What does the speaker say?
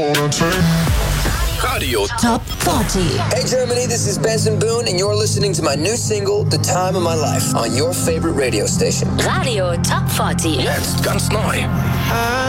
Radio Top 40. Hey Germany, this is Benson Boone and you're listening to my new single, The Time of My Life, on your favorite radio station. Radio Top 40. jetzt ganz neu.